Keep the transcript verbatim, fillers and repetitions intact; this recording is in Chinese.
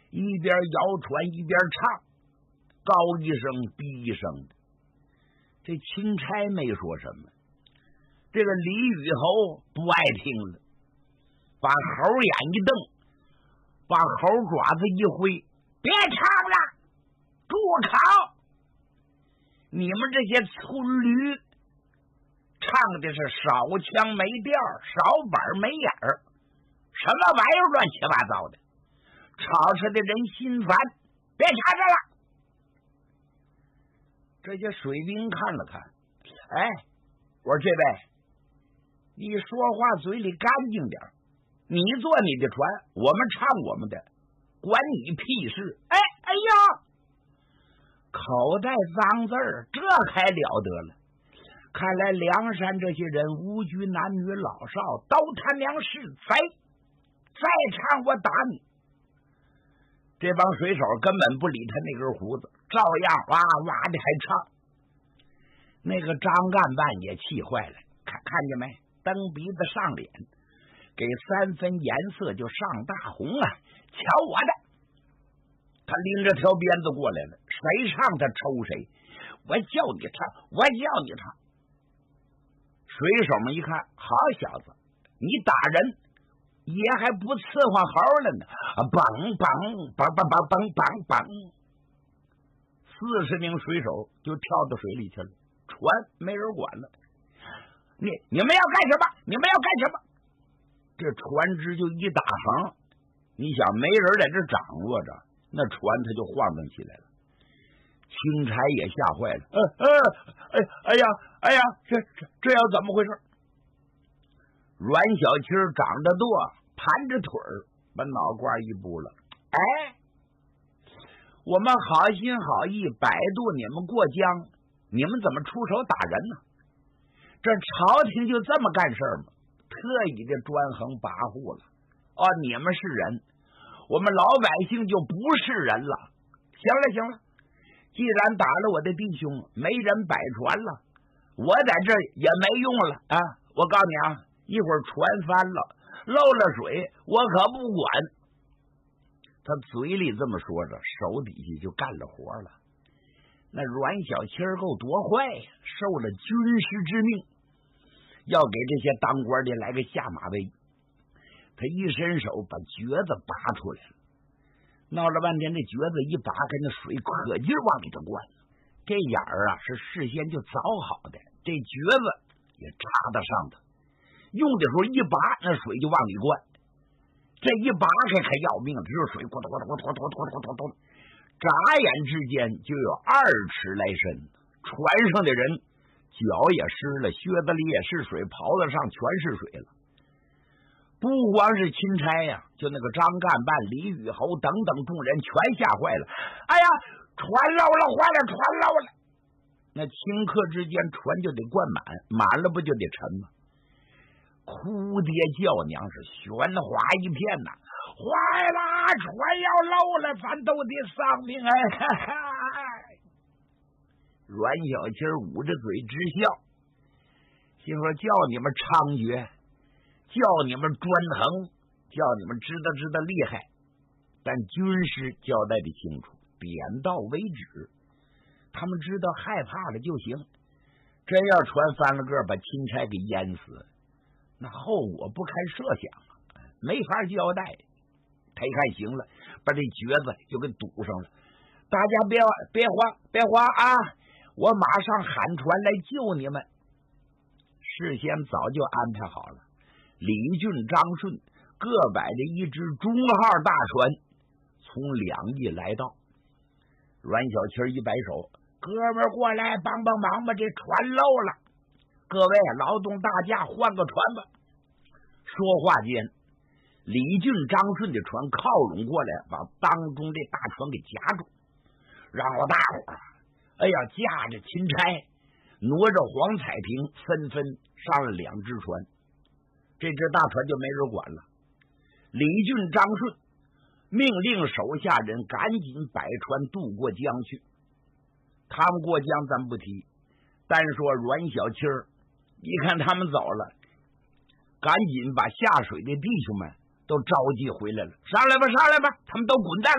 一边摇船一边唱，高一声低一声的。这钦差没说什么，这个李雨侯不爱听了，把猴眼一瞪，把猴爪子一挥，别唱了，住口！你们这些村驴唱的是少腔没调，少板没眼儿，什么玩意儿乱七八糟的，吵吵的人心烦，别唱这了。这些水兵看了看，哎，我说这位，你说话嘴里干净点，你坐你的船，我们唱我们的，管你屁事！哎哎呀，口袋脏字儿，这还了得了！看来梁山这些人无拘男女老少，都他娘是贼！再唱我打你！这帮水手根本不理他那根胡子，照样哇哇的还唱。那个张干办也气坏了，看看见没？蹬鼻子上脸，给三分颜色就上大红啊！瞧我的！他拎着条鞭子过来了，谁唱他抽谁！我叫你唱，我叫你唱！水手们一看，好小子，你打人也还不伺候猴了呢！梆梆梆梆梆梆梆梆，四十名水手就跳到水里去了，船没人管了。你你们要干什么？你们要干什么？这船只就一打横，你想没人在这掌握着，那船它就晃动起来了。钦差也吓坏了，呃呃，哎哎呀哎呀，这这这要怎么回事？阮小七长得多，盘着腿儿，把脑瓜一拨了。哎，我们好心好意摆渡你们过江，你们怎么出手打人呢？这朝廷就这么干事吗？特意的专横跋扈了。哦，你们是人，我们老百姓就不是人了。行了行了，既然打了我的弟兄，没人摆船了，我在这也没用了啊！我告诉你啊，一会儿船翻了，漏了水，我可不管。他嘴里这么说着，手底下就干了活了。那阮小七儿够多坏呀，受了军师之命，要给这些当官的来个下马威。他一伸手把橛子拔出来了，闹了半天，这橛子一拔开，那水可劲儿往里头灌。这眼儿啊是事先就凿好的，这橛子也插得上头，用的时候一拔，那水就往里灌。这一拔开可要命了，这水咕嘟咕嘟咕嘟咕嘟咕嘟咕嘟，眨眼之间就有二尺来深。船上的人脚也湿了，靴子里也是水，袍子上全是水了。不光是钦差呀、啊，就那个张干办、李雨侯等等众人全吓坏了。哎呀，船漏了，坏了，船漏了！那顷刻之间，船就得灌满，满了不就得沉吗？哭爹叫娘是喧哗一片呐！坏了，船要漏了，咱都得丧命！哎，哈哈！阮小七捂着嘴直笑，心说叫你们猖獗，叫你们专横，叫你们知道知道厉害，但军师交代的清楚，点到为止。他们知道害怕了就行，真要船翻了个，把钦差给淹死，那后果不堪设想啊，没法交代。他一看行了，把这橛子就给堵上了。大家别别慌别慌啊，我马上喊船来救你们。事先早就安排好了，李俊、张顺各摆着一只中号大船从两翼来到。阮小七一摆手，哥们儿过来帮帮忙吧，这船漏了，各位劳动大驾换个船吧。说话间，李俊、张顺的船靠拢过来，把当中这大船给夹住，让我大伙儿哎呀驾着钦差，挪着黄彩屏，纷纷上了两只船。这只大船就没人管了。李俊、张顺命令手下人赶紧摆船渡过江去。他们过江咱不提，单说阮小七儿，一看他们走了，赶紧把下水的弟兄们都召集回来了，上来吧上来吧，他们都滚蛋了。